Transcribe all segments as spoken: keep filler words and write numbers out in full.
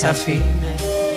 senza fine.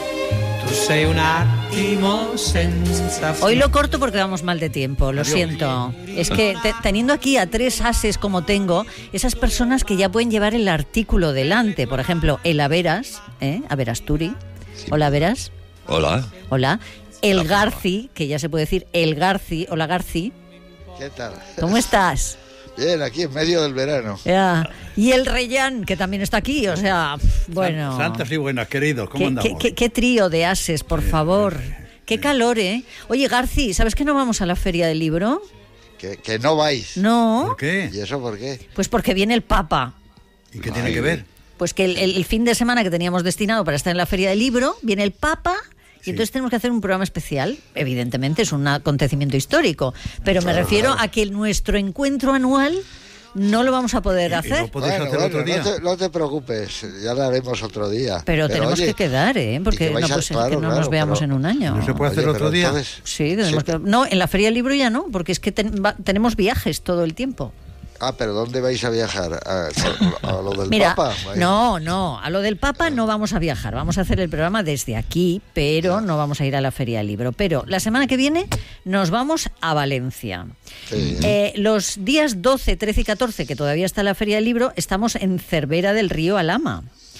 Tu sei un attimo senza fine. Hoy lo corto porque vamos mal de tiempo, lo Adiós. siento. Es que te, teniendo aquí a tres ases como tengo, esas personas que ya pueden llevar el artículo delante, por ejemplo, el Averas, ¿eh? Averasturi. Hola, Averas. Hola. Hola. El Garci, que ya se puede decir el Garci. Hola, Garci. ¿Qué tal? ¿Cómo estás? Bien, aquí en medio del verano. Ya. Y el Reyán, que también está aquí, o sea, bueno. Santas y buenas, queridos, ¿cómo ¿Qué, andamos? qué, qué, qué trío de ases, por favor. Qué calor, ¿eh? Oye, Garci, ¿sabes que no vamos a la Feria del Libro? Que, que no vais. No. ¿Por qué? ¿Y eso por qué? Pues porque viene el Papa. ¿Y qué tiene que ver? Pues que el, el, el fin de semana que teníamos destinado para estar en la Feria del Libro, viene el Papa. Y Sí. entonces tenemos que hacer un programa especial. Evidentemente es un acontecimiento histórico, pero me Claro, refiero claro. a que nuestro encuentro anual no lo vamos a poder ¿Y- y hacer. no podéis Bueno, hacer bueno, otro día? No, te, no te preocupes, ya lo haremos otro día. Pero, tenemos oye, que quedar, ¿eh? Porque y que vais no a- puede ser claro, que no claro, nos veamos pero- en un año. ¿No se puede Oye, hacer otro pero día? entonces- Sí, tenemos Sí. que... No, en la Feria del Libro ya no, porque es que ten- va- tenemos viajes todo el tiempo. Ah, pero ¿dónde vais a viajar? ¿A, a lo del Mira, Papa? Vaya. no, no, a lo del Papa no vamos a viajar, vamos a hacer el programa desde aquí, pero no vamos a ir a la Feria del Libro. Pero la semana que viene nos vamos a Valencia. Sí. Eh, los días doce, trece y catorce, que todavía está la Feria del Libro, estamos en Cervera del Río Alhama.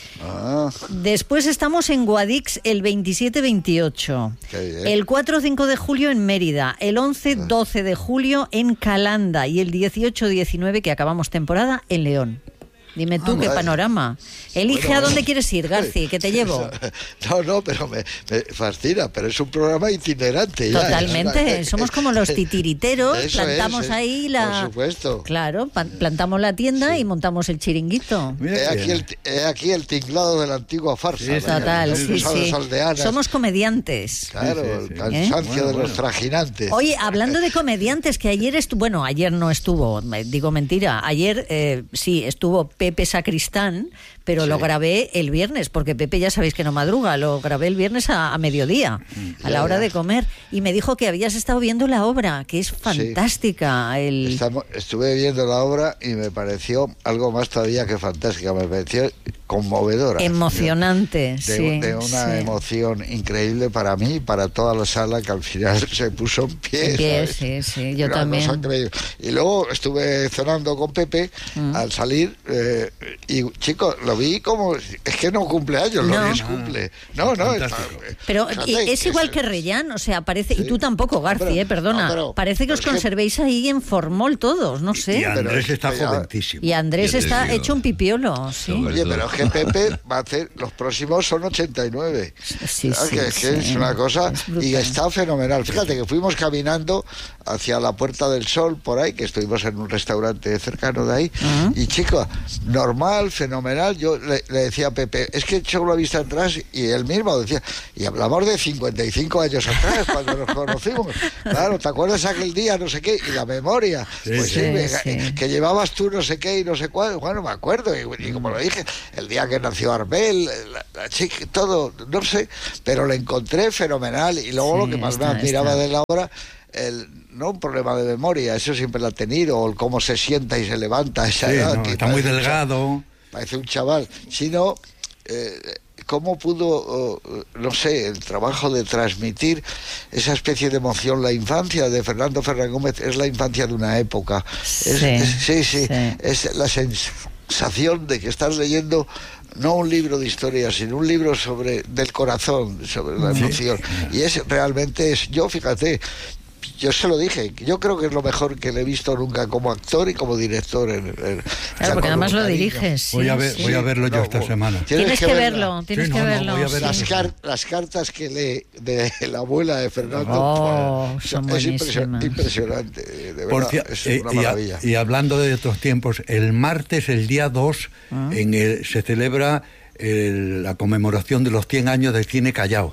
Ah, Después estamos en Guadix el veintisiete veintiocho. Qué bien. El cuatro cinco de julio en Mérida. El once doce de julio en Calanda. Y el dieciocho diecinueve, que acabamos temporada, en León. Dime tú, Ah, qué vale. panorama. Elige Bueno, a dónde bueno. quieres ir, Garci, que te llevo. No, no, pero me, me fascina, pero es un programa itinerante. Ya, Totalmente, es una- somos como los titiriteros, Eso plantamos es, es, ahí la... Por supuesto. Claro, pa- plantamos la tienda y montamos el chiringuito. Mira He que aquí, bien. el, he aquí el tinglado de la antigua farsa. Sí, sí, vaya, Total, los sí, usados sí. aldeanas. Somos comediantes. Claro, Sí, sí, el sí. cansancio ¿Eh? de Bueno, los bueno. trajinantes. Oye, hablando de comediantes, que ayer estuvo, bueno, ayer no estuvo, me- digo mentira, ayer eh, sí estuvo Pepe Sacristán, pero Sí. lo grabé el viernes, porque Pepe ya sabéis que no madruga, lo grabé el viernes a, a mediodía, a la Ya, hora ya. de comer, y me dijo que habías estado viendo la obra, que es fantástica. El... Estamos- estuve viendo la obra y me pareció algo más todavía que fantástica, me pareció conmovedora. Emocionante, De, sí. de una sí. emoción increíble para mí y para toda la sala, que al final se puso en pie. En pie, ¿sabes? sí, sí, yo Una también. cosa increíble. Y luego estuve cenando con Pepe Mm. al salir eh, y, chicos, lo vi como... Es que no cumple años, No. lo vi es cumple. No, no, está- Fantástico. Pero fíjate y- es que igual se- que Reyán, o sea, parece, y Sí. tú tampoco, Garci, Pero- eh, perdona, no, pero- parece que pero os es que- conservéis ahí en formol todos, no sé. Y Andrés Pero- está pero- joventísimo. Y Andrés Y está Andrés, hecho un pipiolo, sí. Oye, pero es que Pepe va a hacer, los próximos son ochenta y nueve. Sí, Ah, sí, que, sí. que es una cosa Es brutal. y está fenomenal. Fíjate que fuimos caminando hacia la Puerta del Sol por ahí, que estuvimos en un restaurante cercano de ahí, Ah. y chico, normal, fenomenal. Yo le, le decía a Pepe, es que solo he visto atrás, y él mismo decía, y hablamos de cincuenta y cinco años atrás, cuando nos conocimos. Claro, ¿te acuerdas aquel día, no sé qué? Y la memoria, Sí, pues sí, sí, me- sí. que llevabas tú no sé qué y no sé cuál, bueno, me acuerdo, y, y como lo dije, el día que nació Arbel, la, la chica, todo, no sé, pero le encontré fenomenal, y luego Sí, lo que más está, me admiraba está. de la obra, el, no un problema de memoria, eso siempre lo ha tenido, o el cómo se sienta y se levanta a esa Sí, edad, no, que está muy parece un cha- delgado. parece un chaval, sino eh, cómo pudo, oh, no sé, el trabajo de transmitir esa especie de emoción. La infancia de Fernando Fernández Gómez es la infancia de una época. Es- Sí, es- sí, sí, sí. es la sensación de que estás leyendo no un libro de historia, sino un libro sobre del corazón, sobre la Sí. emoción. Y es realmente es, yo fíjate, yo se lo dije, yo creo que es lo mejor que le he visto nunca como actor y como director. En, en- o sea, Claro, porque con además un lo cariño. diriges. sí, Voy a ver, sí. voy a verlo yo No, esta bueno, semana. Tienes que verla. verlo, tienes Sí, que no, no, verlo. voy a ver sí. Las, car- las cartas que lee de la abuela de Fernando, Oh, pues, son es impresio- buenísimas. impresionante, de verdad, Por cier- es eh, una y, a- maravilla. y hablando de otros tiempos, el martes, el día dos, Ah. en el, se celebra el- la conmemoración de los cien años del cine Callao.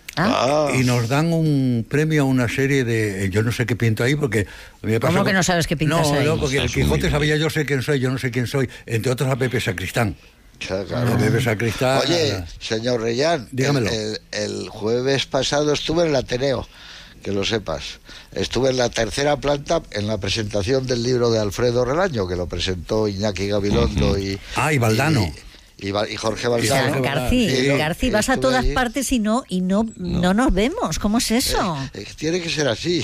Ah, Ah, Y nos dan un premio a una serie de... eh, Yo no sé qué pinto ahí porque... a mí me ¿Cómo pasó que con- no sabes qué pintas no, ahí? No, porque el Estás Quijote muy sabía bien. yo sé quién soy, yo no sé quién soy. Entre otros a Pepe Sacristán. claro, claro. A Pepe Sacristán... Oye, señor Reyán, Dígamelo. el, el- el jueves pasado estuve en el Ateneo, que lo sepas. Estuve en la tercera planta en la presentación del libro de Alfredo Relaño, que lo presentó Iñaki Gabilondo y... Ah, y Valdano. y, y Jorge O sea, Valdano. García, Sí, García, vas a estuve todas allí. partes y no y no, no. no nos vemos. ¿Cómo es eso? Eh, eh, tiene que ser así.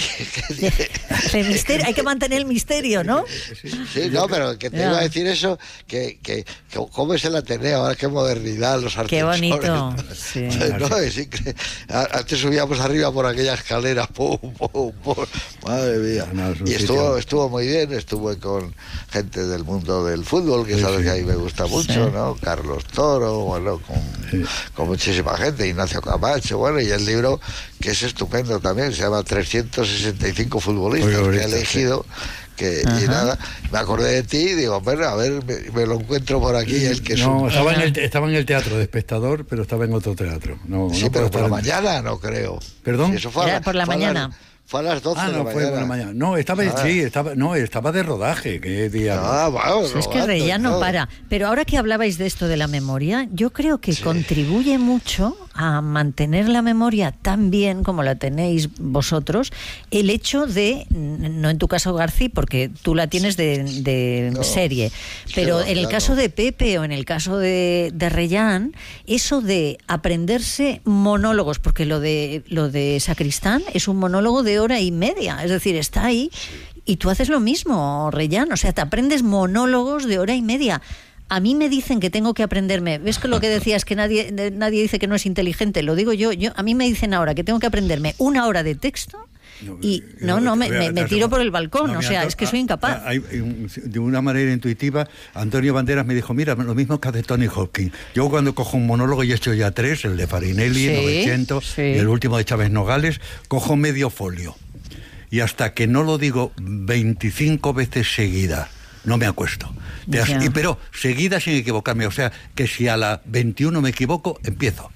El misterio, hay que mantener el misterio, ¿no? Sí, no, pero que te Ya. iba a decir eso, que, que, que cómo es el Ateneo, ahora qué modernidad, los Qué ascensores. bonito. Sí. No, es incre- a- Antes subíamos arriba por aquella escalera, pum, pum, pum. Madre mía. No, es un Y estuvo, sitio- estuvo muy bien, estuve con gente del mundo del fútbol, que Sí, sabes sí. que a mí me gusta mucho, Sí. ¿no? Carlos Toro, bueno, con, Sí. con muchísima gente, Ignacio Camacho, bueno, y el libro que es estupendo también, se llama trescientos sesenta y cinco futbolistas Muy que he bonito, elegido. Que, y Ajá. nada, me acordé de ti y digo, bueno, a ver, me, me lo encuentro por aquí, el que es No, un... estaba en, Ajá. el, estaba en el teatro de espectador, pero estaba en otro teatro. No, Sí, no pero puedo por la estar en- mañana no creo. ¿Perdón? Sí, eso fue a Era la- por la fue a las- mañana. Fue a las doce Ah, de la no, fue mañana. por la mañana. No, estaba, Ah. sí, estaba, no, estaba de rodaje, qué día. Ah, bueno, Pues es que rodando y Reyán no todo. para. Pero ahora que hablabais de esto de la memoria, yo creo que Sí. contribuye mucho a mantener la memoria tan bien como la tenéis vosotros, el hecho de, no en tu caso García, porque tú la tienes de, de No. serie, pero Sí, en el ya caso no. de Pepe o en el caso de, de Reyán, eso de aprenderse monólogos, porque lo de, lo de Sacristán es un monólogo de hora y media, es decir, está ahí. Y tú haces lo mismo, Reyán, o sea, te aprendes monólogos de hora y media. A mí me dicen que tengo que aprenderme, ¿ves que lo que decías que nadie de- nadie dice que no es inteligente? Lo digo yo, yo a mí me dicen ahora que tengo que aprenderme una hora de texto y no, no, me, me- me tiro por el balcón, No, o mira, sea, Anto- es que soy incapaz. ah, hay- hay un- de una manera intuitiva, Antonio Banderas me dijo, mira, lo mismo que hace Tony Hawking. Yo cuando cojo un monólogo y he hecho ya tres, el de Farinelli, Sí, novecientos, sí. y el último de Chávez Nogales, cojo medio folio. Y hasta que no lo digo veinticinco veces seguidas, no me acuesto. Te as- Ya. y, pero seguida sin equivocarme. O sea, que si a la veintiuno me equivoco, empiezo.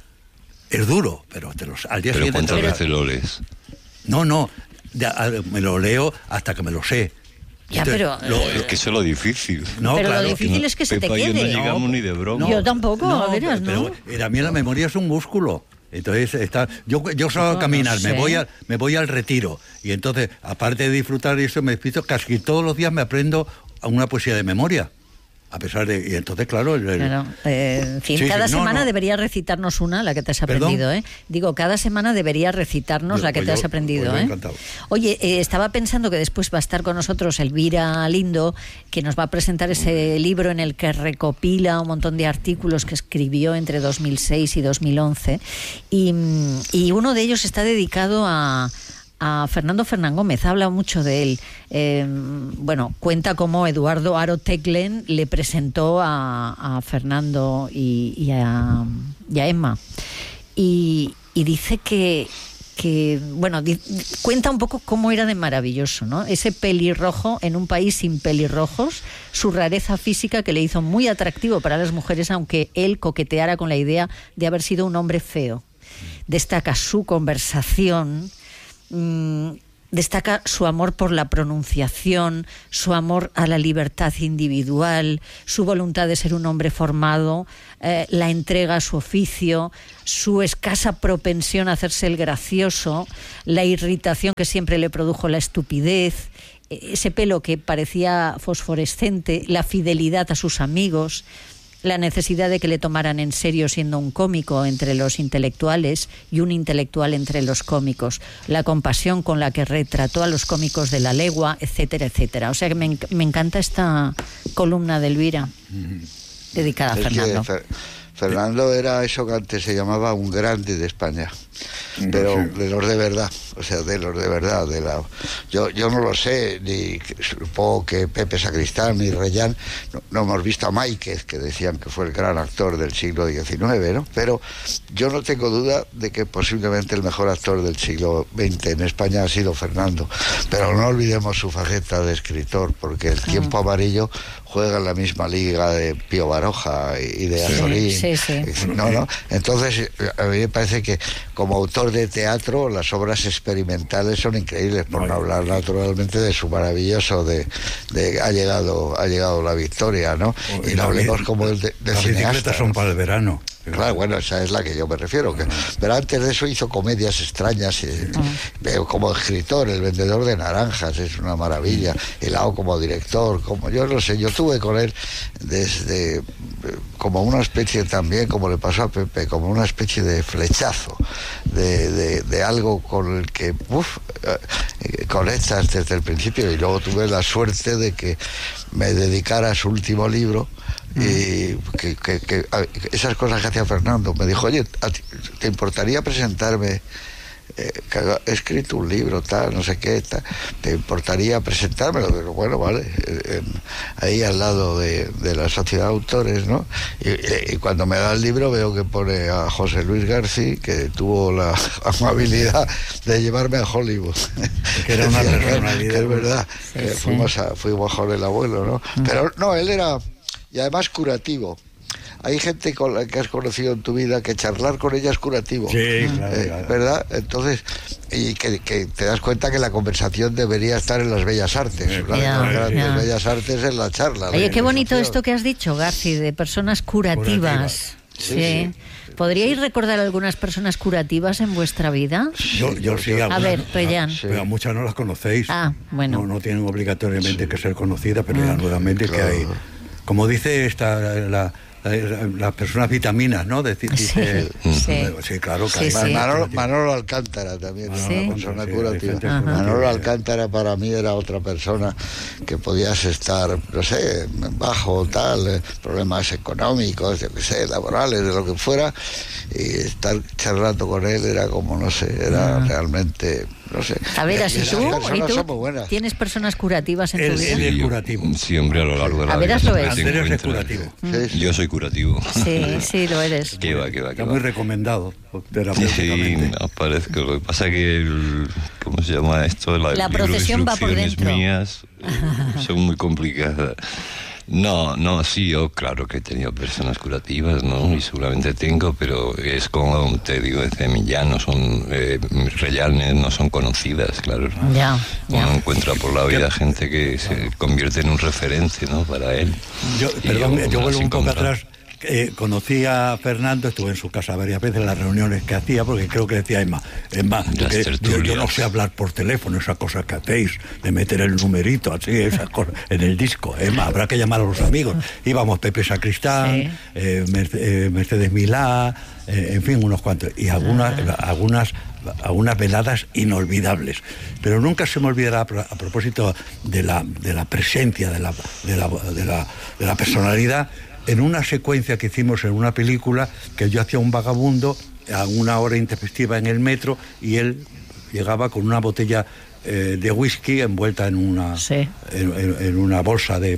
Es duro, pero te los, al día Pero siguiente... ¿cuántas te lo- veces lo lees? No, no, ya, a- me lo leo hasta que me lo sé. Ya, Entonces, pero, lo- eh, Es que eso es lo difícil. No, pero claro, lo difícil no, es que se te Pepa y yo no quede. llegamos ni de broma. Yo tampoco, a veras, ¿no? Pero la mía la memoria es un músculo. Entonces está, yo yo salgo No, a caminar, no me sé. voy al me voy al retiro y entonces aparte de disfrutar de eso me despisto, casi todos los días me aprendo una poesía de memoria. A pesar de y entonces claro, el- el- Claro, eh, en fin, Sí, sí, cada no, semana no. deberías recitarnos una, la que te has ¿Perdón? aprendido, ¿eh? Digo, cada semana deberías recitarnos Yo- la que pues te yo- has aprendido, pues yo ¿eh? encantado. Oye, eh, estaba pensando que después va a estar con nosotros Elvira Lindo, que nos va a presentar ese libro en el que recopila un montón de artículos que escribió entre dos mil seis y dos mil once, y, mm, y uno de ellos está dedicado a a Fernando Fernán Gómez, habla mucho de él. Eh, bueno, cuenta cómo Eduardo Aro Teclen le presentó a, a Fernando y, y, a, y a Emma. Y, y dice que, que bueno, di- cuenta un poco cómo era de maravilloso, ¿no? Ese pelirrojo en un país sin pelirrojos, su rareza física que le hizo muy atractivo para las mujeres, aunque él coqueteara con la idea de haber sido un hombre feo. Destaca su conversación, mm, destaca su amor por la pronunciación, su amor a la libertad individual, su voluntad de ser un hombre formado, eh, la entrega a su oficio, su escasa propensión a hacerse el gracioso, la irritación que siempre le produjo la estupidez, ese pelo que parecía fosforescente, la fidelidad a sus amigos, la necesidad de que le tomaran en serio siendo un cómico entre los intelectuales y un intelectual entre los cómicos, la compasión con la que retrató a los cómicos de la legua, etcétera, etcétera. O sea que me, enc- me encanta esta columna de Elvira dedicada a Es que Fernando. Fer- Fernando era eso que antes se llamaba un grande de España, pero Sí. de los de verdad, o sea, de los de verdad. De la, yo, yo no lo sé, ni supongo que Pepe Sacristán ni Reyán, no, no hemos visto a Máiquez, que decían que fue el gran actor del siglo diecinueve, ¿no? Pero yo no tengo duda de que posiblemente el mejor actor del siglo veinte en España ha sido Fernando, pero no olvidemos su faceta de escritor, porque el Tiempo Amarillo juega en la misma liga de Pío Baroja y de Azorín. Sí, sí. No, no. Entonces, a mí me parece que como autor de teatro, las obras experimentales son increíbles, por no hablar naturalmente de su maravilloso de, de ha llegado ha llegado la victoria, ¿no? Y no Las hablemos bi- como el de, de Las cineasta. bicicletas son para el verano. Claro, bueno, esa es la que yo me refiero. Que, pero antes de eso hizo comedias extrañas. Eh, veo como escritor, El vendedor de naranjas, es una maravilla. Helado como director, como yo no sé, yo tuve con él desde como una especie también, como le pasó a Pepe, como una especie de flechazo, de, de, de algo con el que uf, eh, conectas desde el principio. Y luego tuve la suerte de que me dedicara a su último libro. Y que, que, que esas cosas que hacía Fernando, me dijo, oye, ¿te importaría presentarme? Eh, que he escrito un libro, tal, no sé qué, tal, ¿te importaría presentármelo? Pero bueno, vale, eh, ahí al lado de, de la Sociedad de Autores, ¿no? Y, y cuando me da el libro veo que pone a José Luis García, que tuvo la amabilidad de llevarme a Hollywood. Que era una personalidad. Que es verdad, sí, que sí. fuimos a, fuimos con el abuelo, ¿no? Mm. Pero no, él era... Y además curativo. Hay gente con la que has conocido en tu vida que charlar con ella es curativo. Sí, claro, eh, claro. ¿Verdad? Entonces, y que, que te das cuenta que la conversación debería estar en las bellas artes. Sí, Una de ya, las grandes ya. bellas artes es la charla. Oye, la qué bonito conversación. esto que has dicho, Garci, de personas curativas. Curativas. Sí. Sí, sí. ¿Podríais recordar algunas personas curativas en vuestra vida? Yo, yo sí, A algunas, ver, Reyán. Sí. pero a muchas no las conocéis. Ah, bueno. No, no tienen obligatoriamente Sí. que ser conocidas, pero ya nuevamente Claro. que hay, como dice esta la, la- las personas vitaminas, ¿no? Decir, dice, Sí, sí. sí, claro, que Sí, hay sí. Manolo, Manolo Alcántara también es Sí. una persona Sí, curativa. hay gente Ajá. curativa. Manolo Alcántara para mí era otra persona que podías estar, no sé, bajo tal, eh, problemas económicos, yo qué sé, laborales, de lo que fuera, y estar charlando con él era como, no sé, era Ah. realmente, no sé. A ver, Y así esas tú, ¿y personas tú son muy buenas. tienes personas curativas en tu Él- vida? él- Sí, yo- curativo. Sí, hombre, a lo largo de la A ver, vida. hazlo siempre es. te Andrés es encuentras- curativo. Sí, sí. Yo soy curativo. Sí, sí, lo eres. Que va, que va, que Está va. muy recomendado Sí, terapéuticamente. aparezco. Lo que pasa que el, ¿cómo se llama esto? La, La procesión va por ilustraciones dentro. mías eh, son muy complicadas. No, no, sí, yo claro que he tenido personas curativas, ¿no? Y seguramente tengo, pero es como te digo, desde mí ya no son, eh, mis rellanes no son conocidas, claro. Ya, Uno ya. encuentra por la vida gente que se convierte en un referente, ¿no? Para él. Yo, Y perdón, yo, me vuelvo las un poco encontraba. atrás. Eh, conocí a Fernando, estuve en su casa varias veces en las reuniones que hacía, porque creo que decía Emma, Emma, Las que yo, yo tertulias. no sé hablar por teléfono, esas cosas que hacéis, de meter el numerito así, esas cosas, en el disco. Emma, habrá que llamar a los amigos. Íbamos Pepe Sacristán, Sí. eh, Merce- eh, Mercedes Milá, eh, en fin, unos cuantos, y algunas, algunas algunas veladas inolvidables, pero nunca se me olvidará a, pro- a propósito de la, de la presencia, de la, de la, de la, de la personalidad, en una secuencia que hicimos en una película, que yo hacía un vagabundo a una hora intempestiva en el metro y él llegaba con una botella eh, de whisky envuelta en una, Sí. en, en- en una bolsa de...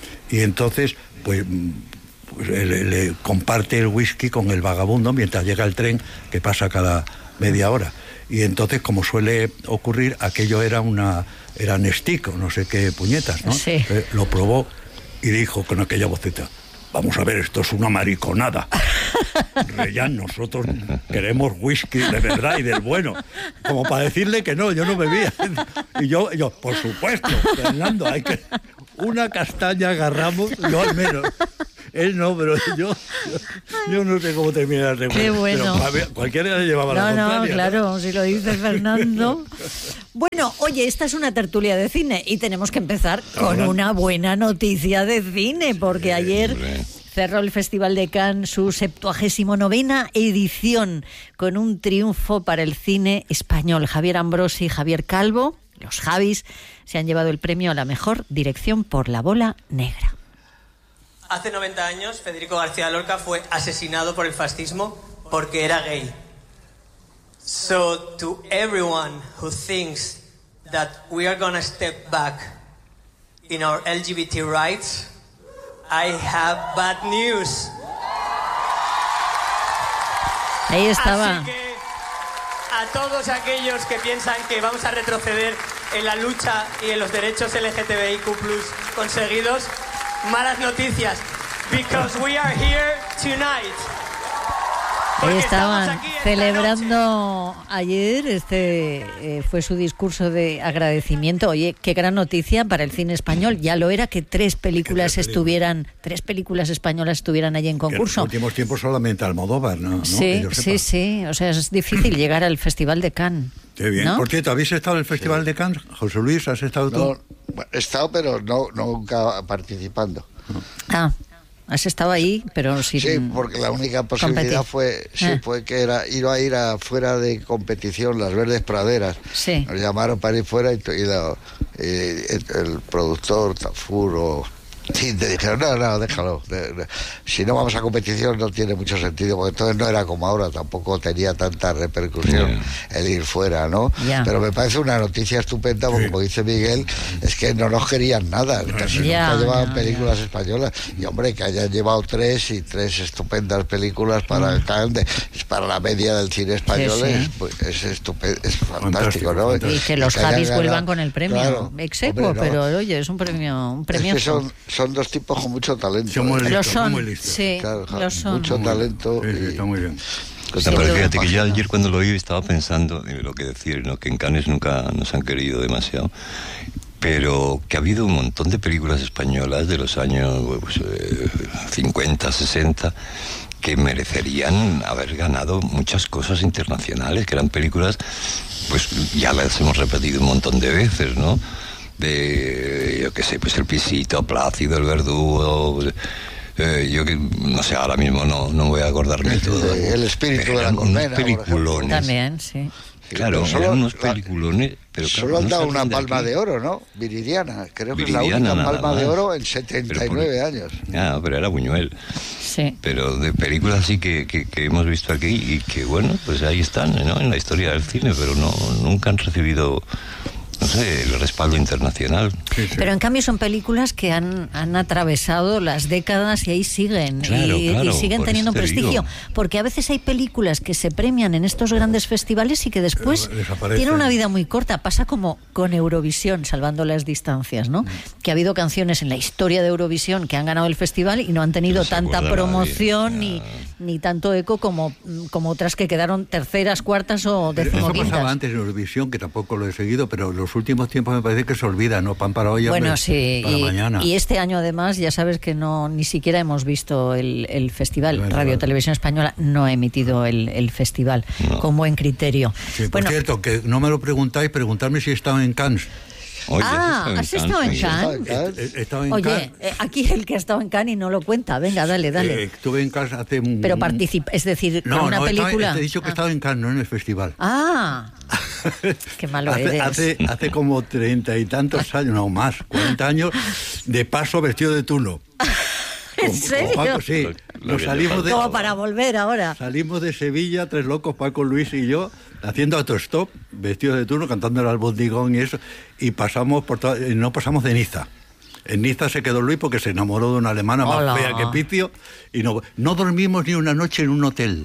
Y entonces, pues, mm, pues, le, le comparte el whisky con el vagabundo mientras llega el tren, que pasa cada media hora. Y entonces, como suele ocurrir, aquello era una era Nestico, no sé qué puñetas, ¿no? Sí. Eh, lo probó y dijo con aquella voceta: vamos a ver, esto es una mariconada. Reyán, nosotros queremos whisky de verdad y del bueno. Como para decirle que no, yo no bebía. Y yo, yo por supuesto, Fernando, hay que... Una castaña agarramos, yo al menos. Él no, pero yo, yo, yo no sé cómo termina el recuerdo. Qué bueno. Pero cual- cualquiera le llevaba la No, no, contraria. claro, si lo dice Fernando. Bueno, oye, esta es una tertulia de cine y tenemos que empezar con Claro. una buena noticia de cine, porque ayer hombre. cerró el Festival de Cannes su septuagésimo novena edición con un triunfo para el cine español. Javier Ambrosi y Javier Calvo, los Javis, se han llevado el premio a la mejor dirección por La Bola Negra. Hace noventa años, Federico García Lorca fue asesinado por el fascismo porque era gay. So, to everyone who thinks that we are gonna step back in our L G B T rights, I have bad news. Ahí estaba. Así que, a todos aquellos que piensan que vamos a retroceder en la lucha y en los derechos L G T B I Q plus conseguidos, malas noticias, because we are here tonight. Ahí estaban celebrando ayer, este eh, fue su discurso de agradecimiento. Oye, qué gran noticia para el cine español. Ya lo era que tres películas estuvieran, tres películas españolas estuvieran allí en concurso. En los últimos tiempos solamente Almodóvar, ¿no? ¿no? Sí, sí, sí. O sea, es difícil llegar al Festival de Cannes. Qué bien. ¿No? Por cierto, ¿habéis estado en el Festival sí. de Cannes? José Luis, ¿has estado tú? No, he estado, pero no nunca participando. Ah. Has estado ahí, pero sin sí, porque la única posibilidad competir. fue sí, ah. fue que era ir a ir a fuera de competición, las Verdes Praderas. Sí. Nos llamaron para ir fuera y, y, la, y el, el productor Tafur o sí, te dijeron, no, no, déjalo. De, de, si no vamos a competición no tiene mucho sentido, porque entonces no era como ahora, tampoco tenía tanta repercusión yeah. el ir fuera, ¿no? Yeah. Pero me parece una noticia estupenda, porque sí. como dice Miguel, es que no nos querían nada, casi yeah, nunca llevaban yeah, películas yeah. españolas. Y hombre, que hayan llevado tres y tres estupendas películas para el Cannes, para la media del cine español, sí, sí. Es, pues, es estupendo, es fantástico, ¿no? Y que los que Javis vuelvan con el premio. Claro, ex aequo, no. pero oye, es un premio, un premio. Es que son, son dos tipos con mucho talento. Son muy listos, lo son, muy listos. Sí, claro, lo son. Mucho muy talento. Sí, sí, está muy bien. O sea, pero fíjate que yo ayer cuando lo oí estaba pensando en lo que decir, ¿no? Que en Cannes nunca nos han querido demasiado, pero que ha habido un montón de películas españolas de los años pues, eh, cincuenta, sesenta que merecerían haber ganado muchas cosas internacionales, que eran películas, pues ya las hemos repetido un montón de veces, ¿no? De, yo qué sé, pues El pisito, Plácido, El verdugo, eh, yo que no sé, ahora mismo no, no voy a acordarme de todo. El espíritu de la colmena. Peliculones. También, sí. Claro, solo, eran unos peliculones, pero claro, solo han no dado una palma de, de oro, ¿no? Viridiana, creo que Viridiana, es la única palma más. de oro en setenta y nueve por, años. Ah, pero era Buñuel. Sí. Pero de películas así que, que, que hemos visto aquí y que, bueno, pues ahí están, ¿no? En la historia del cine, pero no nunca han recibido, no sé, el respaldo internacional. Sí, sí. Pero en cambio son películas que han, han atravesado las décadas y ahí siguen. Claro, y, claro, y siguen teniendo un prestigio. digo. Porque a veces hay películas que se premian en estos grandes festivales y que después tienen una vida muy corta. Pasa como con Eurovisión, salvando las distancias, ¿no? Mm. Que ha habido canciones en la historia de Eurovisión que han ganado el festival y no han tenido no tanta promoción ni, ni tanto eco como, como otras que quedaron terceras, cuartas o decimoquintas. Eso pasaba antes en Eurovisión, que tampoco lo he seguido, pero los últimos tiempos me parece que se olvida, ¿no? Pan para hoy, bueno, hombre, sí, para y, mañana. Y este año además, ya sabes que no ni siquiera hemos visto el, el festival. Bueno, Radio vale. Televisión Española no ha emitido el, el festival no. con buen criterio. Sí, por bueno, cierto, que no me lo preguntáis, preguntarme si he estado en Cannes. Oye, ah, ¿has estado en Cannes? He estado en Oye, Cannes. Eh, aquí el que ha estado en Cannes y no lo cuenta. Venga, dale, dale. Eh, estuve en Cannes hace... Un... Pero participa, es decir, no, con una no, película... No, te he dicho que he ah. estado en Cannes, no en el festival. Ah, qué malo hace, eres. Hace, hace como treinta y tantos años, no más, cuarenta años, de paso vestido de tuno. ¿En serio? Paco, sí. Nos salimos de, como para volver ahora. Salimos de Sevilla, tres locos, Paco, Luis y yo, haciendo autostop, vestidos de turno, cantando el albondigón y eso, y pasamos por todo, no pasamos de Niza. En Niza se quedó Luis porque se enamoró de una alemana Hola. más fea que Picio, y no, no dormimos ni una noche en un hotel.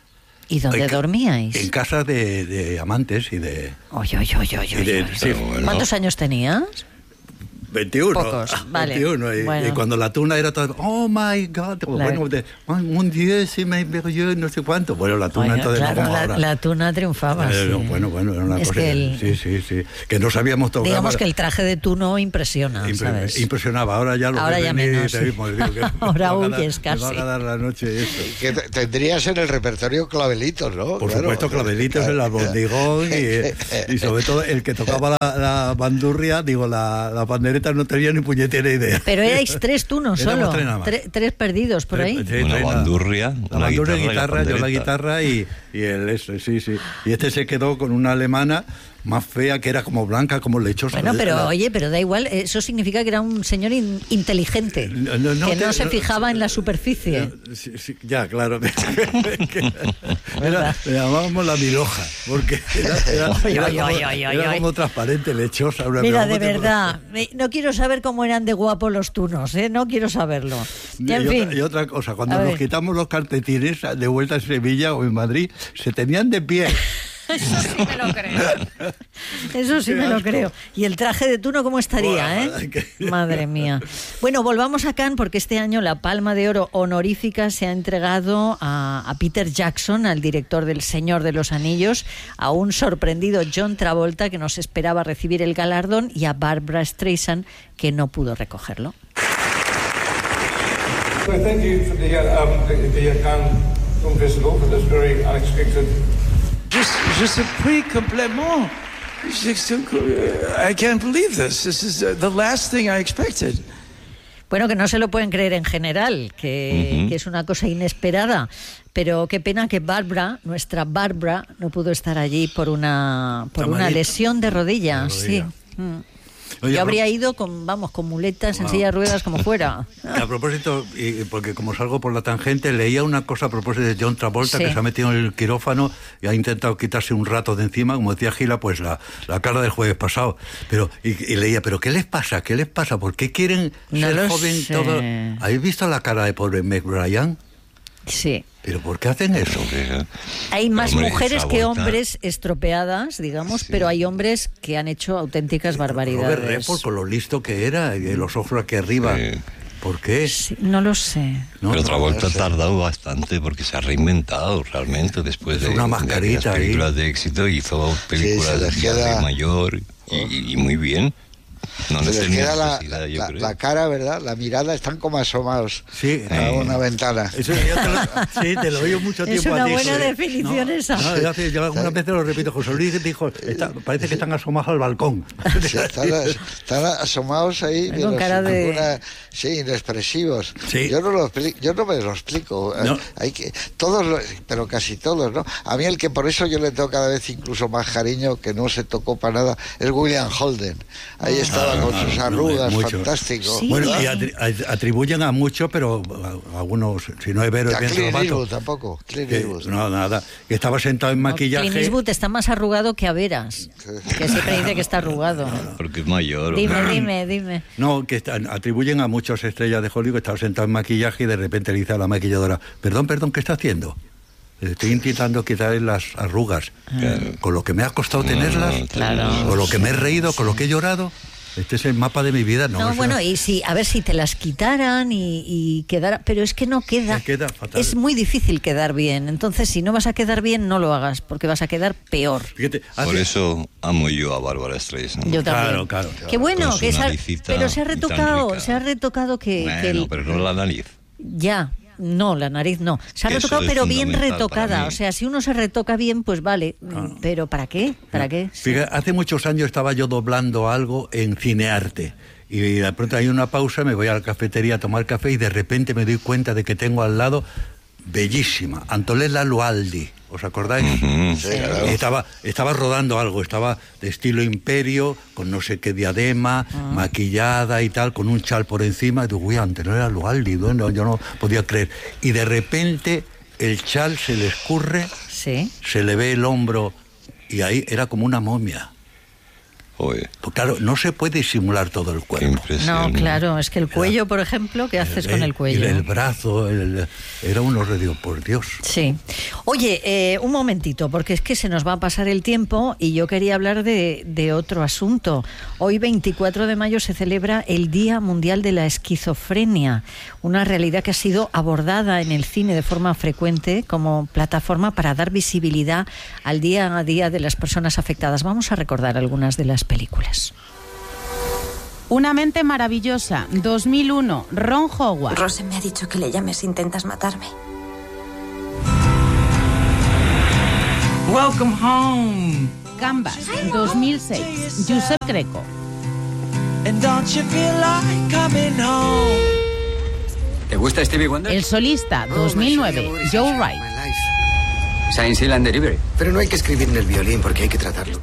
¿Y dónde en, dormíais? En casa de, de amantes y de... Oye, oye, oye, oye. De, sí, bueno. ¿Cuántos años tenías? veintiuno. Pocos, vale. veintiuno. Y, bueno. y cuando la tuna era todo, oh my God, la... bueno, de, oh, mon Dieu, c'est merveilleux, no sé cuánto. Bueno, la tuna bueno, entonces claro, no, la, ahora. la tuna triunfaba. Eh, sí. no, bueno, bueno, era una es cosa. Que el, sí, sí, sí. Que no sabíamos tocar. Digamos que el traje de tuno impresiona, Impre, ¿sabes? Impresionaba. Ahora ya lo ahora que ya menos. Sí. Mismo, digo que ahora huyes huyes casi. Me va a dar la noche esto. Que tendrías en el repertorio clavelitos, ¿no? Por claro. supuesto, clavelitos, el albondigón y, y sobre todo el que tocaba la, la bandurria, digo, la, la pandereta no tenía ni puñetera idea. Pero erais tres tunos solo, tres, tres, tres perdidos por ahí. Sí, una bandurria, la, una bandurria, guitarra, guitarra yo la guitarra y, y el eso, sí, sí. Y este se quedó con una alemana más fea, que era como blanca, como lechosa. Bueno, pero la... oye, pero da igual, eso significa que era un señor in, inteligente, no, no, no, que no te, se fijaba no, en la superficie. No, sí, sí, ya, claro. Era, le llamábamos la miloja, porque era, era, oy, era, oy, como, oy, oy, era oy. como transparente, lechosa. Una Mira, de verdad, no quiero saber cómo eran de guapos los tunos, ¿eh? No quiero saberlo. Y, en y, fin. otra, y otra cosa, cuando nos quitamos los calcetines de vuelta en Sevilla o en Madrid, se tenían de pie. Eso sí me lo creo. Eso sí me lo creo. Y el traje de Tuno, ¿cómo estaría, eh? Madre mía. Bueno, volvamos a Cannes, porque este año la Palma de Oro honorífica se ha entregado a, a Peter Jackson, al director del Señor de los Anillos, a un sorprendido John Travolta, que nos esperaba recibir el galardón, y a Barbra Streisand, que no pudo recogerlo. So thank you for the, uh, um, the, the Cannes Film Festival for this very unexpected. Just, just a pretty compliment. I can't believe this. This is the last thing I expected. Bueno, que no se lo pueden creer en general, que, uh-huh. que es una cosa inesperada, pero qué pena que Barbara, nuestra Barbara, no pudo estar allí por una por una lesión de rodilla, de rodilla. Sí. Mm. Oye, yo habría ido con, vamos, con muletas, wow. en silla de ruedas, como fuera. A propósito, y porque como salgo por la tangente, leía una cosa a propósito de John Travolta, sí. que se ha metido en el quirófano y ha intentado quitarse un rato de encima, como decía Gila, pues la, la cara del jueves pasado. Pero y, y leía, ¿pero qué les pasa? ¿Qué les pasa? ¿Por qué quieren no ser joven sé. todo? ¿Habéis visto la cara de pobre Meg Ryan? Sí. ¿Pero por qué hacen eso? Hay más Hombre, mujeres que Travolta. hombres estropeadas, digamos, Sí. pero hay hombres que han hecho auténticas barbaridades. Robert Redford, con lo listo que era, y los ojos aquí arriba. Sí. ¿Por qué? Sí, no lo sé. No, Pero no, Travolta ha no sé. tardado bastante porque se ha reinventado realmente después de, una de mascarita aquellas películas ahí. de éxito. Hizo películas Sí, se le de queda- de mayor y, y muy bien. No Se les tenía queda la, necesidad, yo la, creo. la cara, ¿verdad? La mirada, están como asomados Sí, a eh, una ventana. Eso yo te lo, sí, te lo oigo mucho Es tiempo una a ti. buena sí. definición no, esa. No, yo, hace- yo algunas veces lo repito. José Luis dijo, está- parece que están asomados al balcón. Sí, están, están asomados ahí, Con pero cara sin de- ninguna- sí, inexpresivos. Sí. Yo no lo expli- yo no me lo explico. No. Hay que todos, lo- pero casi todos, ¿no? A mí el que por eso yo le tengo cada vez incluso más cariño, que no se tocó para nada, es William Holden. Ahí estaba Ah, con no, sus no, arrugas, mucho. fantástico. Sí. Bueno, ¿verdad? y atri- a- atribuyen a mucho, pero a- a algunos, si no es Vero, Y es a bien Clint Robato, Eastwood tampoco. Clint que- Eastwood. no, nada. Que estaba sentado en No, maquillaje. Clint Eastwood está más arrugado que Averas, que siempre dice que está arrugado. Porque es mayor. Dime, hombre. dime, dime. No, que están- atribuyen a muchas estrellas de Hollywood que estaba sentado en maquillaje y de repente le dice a la maquilladora, perdón, perdón, ¿qué está haciendo? Le estoy intentando quitar las arrugas. Con lo que me ha costado tenerlas, Claro. con lo que me he reído, con lo que he llorado. Este es el mapa de mi vida. No, No, eso bueno, no- y si, a ver si te las quitaran y, y quedara, pero es que no queda. Me queda fatal. Es muy difícil quedar bien. Entonces, si no vas a quedar bien, no lo hagas, porque vas a quedar peor. Fíjate, Por hace- eso amo yo a Bárbara Streisand. Yo también. Claro, claro. Qué bueno, Con su que esa- naricita pero se ha y tan retocado, rica. se ha retocado que, Bueno, que el- pero no la nariz. ya. No, la nariz no. Se ha Eso retocado, es pero bien fundamental para retocada. mí. O sea, si uno se retoca bien, pues vale. Pero ¿para qué? ¿Para qué? Fíjate, hace muchos años estaba yo doblando algo en Cinearte y de pronto hay una pausa, me voy a la cafetería a tomar café y de repente me doy cuenta de que tengo al lado, bellísima, Antonella Lualdi, ¿os acordáis? Ujú. Sí, claro. Estaba, estaba rodando algo, estaba de estilo imperio, con no sé qué diadema, maquillada y tal, con un chal por encima, y digo, uy, Antonella Lualdi, bueno, yo no podía creer. Y de repente el chal se le escurre, Sí. se le ve el hombro y ahí era como una momia. Oye, Pues claro, no se puede simular todo el qué cuerpo. impresión. No, claro, es que el cuello, por ejemplo, ¿qué haces con el cuello? Y el brazo, el- era un horror, digo, por Dios. Sí. Oye, eh, un momentito, porque es que se nos va a pasar el tiempo y yo quería hablar de, de otro asunto. Hoy, veinticuatro de mayo, se celebra el Día Mundial de la Esquizofrenia, una realidad que ha sido abordada en el cine de forma frecuente como plataforma para dar visibilidad al día a día de las personas afectadas. Vamos a recordar algunas de las películas. Una mente maravillosa, dos mil uno, Ron Howard. Rosen me ha dicho que le llames si intentas matarme. Welcome home. Canvas, dos mil seis, Josep Greco. And don't you feel like coming home? ¿Te gusta Stevie Wonder? El solista, dos mil nueve, Joe Wright. Science Hill and Delivery. Pero no hay que escribir en el violín porque hay que tratarlo.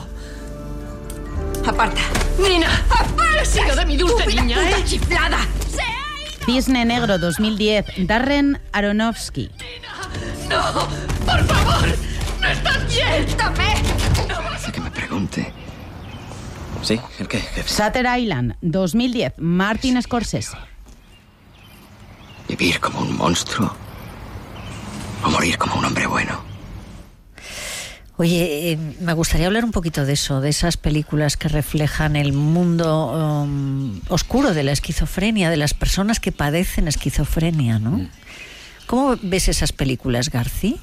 Aparta. Nina, ha sido de mi dulce niña, ¿eh? ¡Chiflada! Cisne Negro, dos mil diez, Darren Aronofsky. No, por favor, no estás bien. ¡Suéltame! Hace que me pregunte. ¿Sí? ¿El qué, jefe? Shutter Island, dos mil diez, Martin Scorsese. ¿Vivir como un monstruo? ¿O morir como un hombre bueno? Oye, eh, me gustaría hablar un poquito de eso, de esas películas que reflejan el mundo um, oscuro de la esquizofrenia, de las personas que padecen esquizofrenia, ¿no? Mm. ¿Cómo ves esas películas, Garci?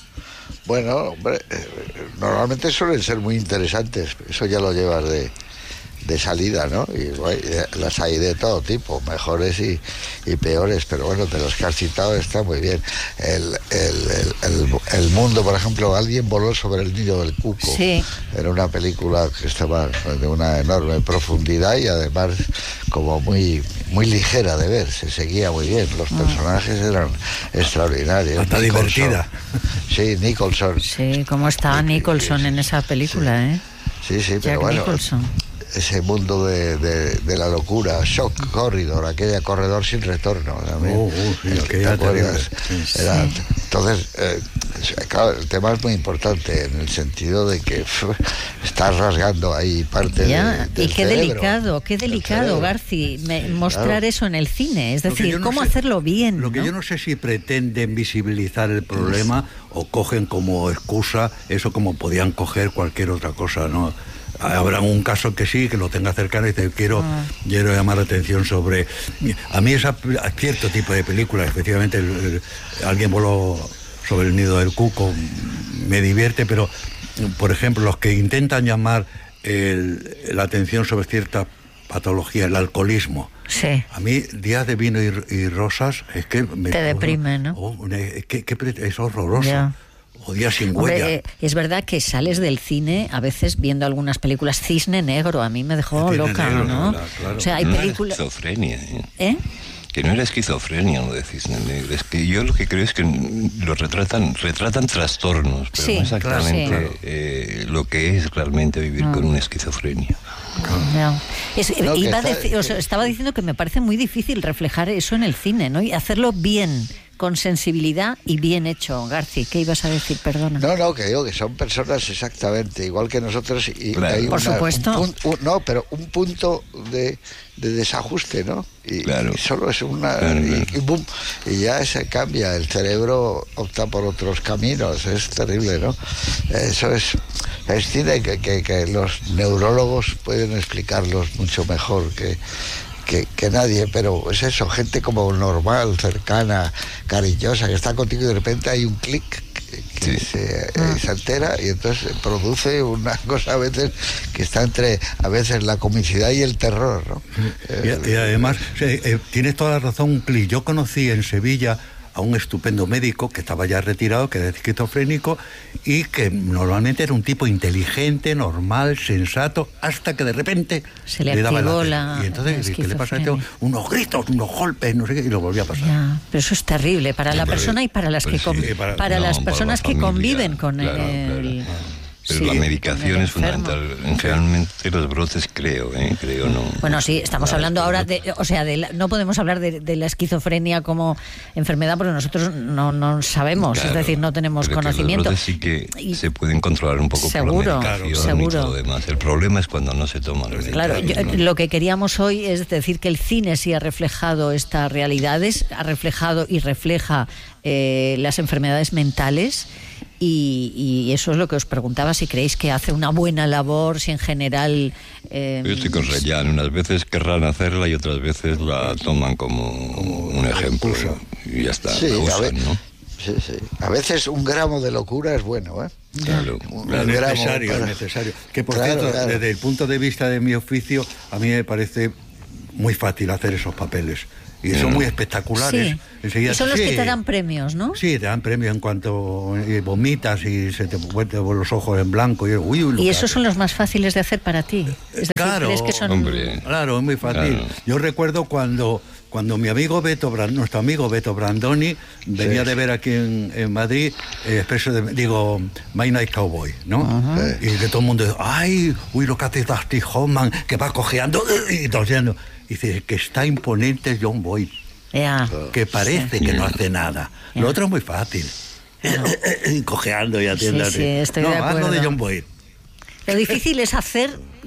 Bueno, hombre, eh, normalmente suelen ser muy interesantes, eso ya lo llevas de, de salida, ¿no? Y bueno, las hay de todo tipo, mejores y, y peores, pero bueno, de los que has citado está muy bien. El, el, el, el, el mundo, por ejemplo, alguien voló sobre el nido del cuco. Sí. Era una película que estaba de una enorme profundidad y además como muy muy ligera de ver, se seguía muy bien, los personajes eran extraordinarios. Hasta divertida. Sí, Nicholson. Sí, cómo está Nicholson en esa película, sí. ¿eh? Sí, sí, Jack pero bueno, Nicholson. Ese mundo de, de, de la locura, Shock Corridor, aquella corredor sin retorno también. Oh, oh, sí, ¿te acuerdas? Sí. Era, entonces, eh, claro, el tema es muy importante en el sentido de que pff, estás rasgando ahí parte ya, de, del y qué cerebro, delicado, qué delicado, Garci, me, mostrar claro. eso en el cine, es decir, no cómo sé, hacerlo bien. Lo que ¿no? yo no sé si pretenden visibilizar el problema es... o cogen como excusa eso como podían coger cualquier otra cosa, ¿no? Habrá un caso que sí, que lo tenga cercano y dice, quiero, ah. quiero llamar la atención sobre... A mí esa, cierto tipo de películas, especialmente el, el, alguien voló sobre el nido del cuco, me divierte, pero, por ejemplo, los que intentan llamar el, la atención sobre ciertas patologías, el alcoholismo, sí. A mí, Días de vino y, y rosas, es que... Me, te deprime, ¿no? Oh, es, que, que es horroroso. Yeah. O Días sin huella. Hombre, eh, es verdad que sales del cine a veces viendo algunas películas. Cisne Negro a mí me dejó Cisne loca, negro, ¿no? Claro, claro. O sea, hay no películas... era esquizofrenia, ¿eh? ¿Eh? Que no era esquizofrenia lo de Cisne Negro. Es que yo lo que creo es que lo retratan retratan trastornos, pero sí, no exactamente claro, sí. eh, lo que es realmente vivir mm. con una esquizofrenia. No. Es, no, iba está, a decir, o sea, estaba diciendo que me parece muy difícil reflejar eso en el cine, ¿no? Y hacerlo bien, con sensibilidad y bien hecho. Garci, ¿qué ibas a decir? Perdona. No, no, que digo que son personas exactamente igual que nosotros y claro. hay por una, supuesto. Un, un, no, pero un punto de, de desajuste, ¿no? Y, claro. y solo es una claro, y, claro. y boom, y ya se cambia, el cerebro opta por otros caminos, es terrible, ¿no? Eso es es cine que, que, que los neurólogos pueden explicarlos mucho mejor que Que, que nadie, pero es eso, gente como normal, cercana, cariñosa, que está contigo y de repente hay un clic que, que sí. se, eh, se altera y entonces produce una cosa a veces que está entre, a veces, la comicidad y el terror, ¿no? Y, y además, eh, eh, tienes toda la razón, un clic. Yo conocí en Sevilla a un estupendo médico que estaba ya retirado, que era esquizofrénico y que normalmente era un tipo inteligente, normal, sensato, hasta que de repente se le, le daba activó la, la y entonces ¿qué le pasa a este? Unos gritos, unos golpes, no sé qué, y lo volvía a pasar. Ya, pero eso es terrible para sí, la persona y para las que sí, con, para, para no, las personas para la que familia, conviven con claro, el claro. Pero sí, la medicación es fundamental. Generalmente los brotes creo, ¿eh? Creo no. Bueno, sí, estamos claro, hablando ahora no. de, o sea, de la, no podemos hablar de, de la esquizofrenia como enfermedad porque nosotros no, no sabemos, claro, es decir, no tenemos pero conocimiento. Que los brotes sí que y, se pueden controlar un poco seguro, por la medicación seguro. y todo lo demás. El problema es cuando no se toma la medicación. Claro, yo, ¿no? Lo que queríamos hoy es decir que el cine sí ha reflejado estas realidades, ha reflejado y refleja eh, las enfermedades mentales. Y, y eso es lo que os preguntaba, si creéis que hace una buena labor, si en general... Eh, Yo estoy con Reyán, unas veces querrán hacerla y otras veces la toman como un ejemplo y ya está, sí, la usan, a ver, ¿no? Sí, sí. A veces un gramo de locura es bueno, ¿eh? Claro, un, claro. un Es gramo, necesario, para... es necesario. Que por claro, cierto, claro. desde el punto de vista de mi oficio, a mí me parece muy fácil hacer esos papeles. Y son mm. muy espectaculares. Sí. Enseguida, y son los sí, que te dan premios, ¿no? Sí, te dan premios en cuanto eh, vomitas y se te vuelven los ojos en blanco. Y, uy, uy, y esos son los más fáciles de hacer para ti. Es decir, claro, ¿crees que son... hombre, claro, es muy fácil. Claro. Yo recuerdo cuando, cuando mi amigo Beto, nuestro amigo Beto Brandoni, venía sí. de ver aquí en, en Madrid, eh, expreso de, digo, My Night Cowboy, ¿no? Uh-huh. Y de todo el mundo, ay, uy, lo que hace Dusty Hoffman, que va cojeando y tosiendo. Y dice, que está imponente John Boyd. Yeah. Que parece sí. que no hace nada. Yeah. Lo otro es muy fácil. Yeah. Cojeando y haciendo. Sí, sí, estoy no, de acuerdo. hazlo de John Boyd. Lo difícil es hacer,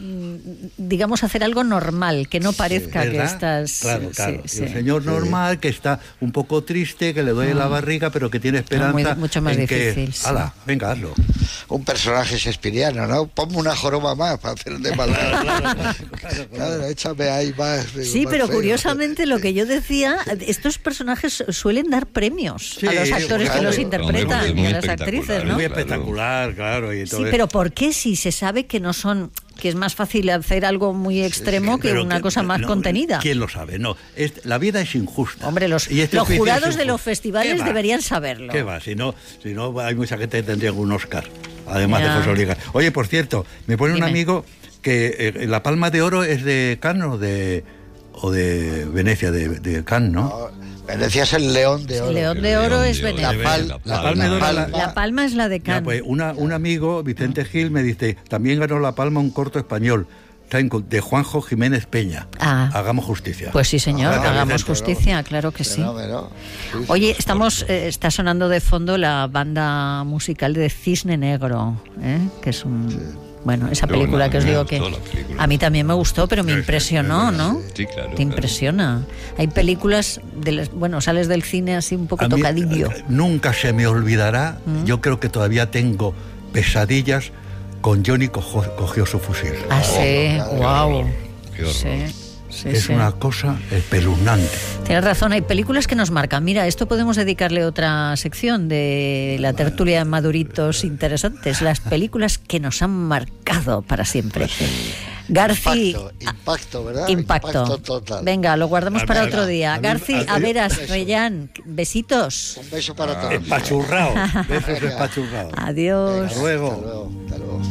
digamos, hacer algo normal, que no parezca sí, que estás... Claro, claro. Sí, sí. El señor normal, que está un poco triste, que le duele mm. la barriga, pero que tiene esperanza. Muy, mucho más en difícil. Que, sí. ala, venga, hazlo. un personaje shakespeariano, ¿no? Ponme una joroba más para hacer de maldad. Claro, claro, claro, échame ahí más. Sí, más pero feo. curiosamente lo que yo decía, estos personajes suelen dar premios Sí, a los actores claro. que los interpretan Hombre, y muy a las actrices, ¿no? Muy espectacular, claro. Y todo Sí, eso. pero ¿por qué si se sabe que no son, que es más fácil hacer algo muy extremo que Pero una que- cosa más no, contenida? ¿Quién lo sabe? No, es, la vida es injusta. Hombre, los, Y este los oficio jurados es de los injusto. festivales ¿Qué va? deberían saberlo. ¿Qué va? Si no, si no hay mucha gente que tendría un Oscar, además Ya. de José Oliga. Oye, por cierto, me pone Dime. un amigo que eh, la Palma de Oro es de Cannes o de, o de Venecia, de, de Cannes, ¿no? No, Venecia es el León de Oro. El León de Oro es León de Oro. Venecia. La, pal- La La Palma de Oro, la la- La Palma es la de Ya, Cannes. pues una, un amigo, Vicente Gil, me dice, también ganó la Palma un corto español, de Juanjo Jiménez Peña. Ah. Hagamos justicia. Pues sí, señor, Ah, hagamos Vicente. justicia, claro que sí. Fenómeno. Sí, sí. Oye, estamos, eh, está sonando de fondo la banda musical de Cisne Negro, ¿eh? Que es un... Bueno, esa Qué película buena, que os me digo que gustó la película. a mí también me gustó, pero me Sí, sí, impresionó, ¿no? Sí, claro. Te claro. impresiona. Hay películas, de las, bueno, sales del cine así un poco A mí, tocadillo. eh, nunca se me olvidará, yo creo que todavía tengo pesadillas con Johnny cojo- cogió su fusil. Ah, sí, wow. Qué horror. Sí, sí, es sí. una cosa espeluznante. Tienes razón, hay películas que nos marcan. Mira, esto podemos dedicarle otra sección de la tertulia de maduritos interesantes. Las películas que nos han marcado para siempre. Garci... Impacto, impacto, ¿verdad? Impacto. total. Venga, lo guardamos A para ver, otro a día. mí- Garci, a- a veras, beso. Reyán, besitos. Un beso para todos. Empachurrado. Besos empachurrados. Adiós. Hasta luego. Hasta luego. Hasta luego.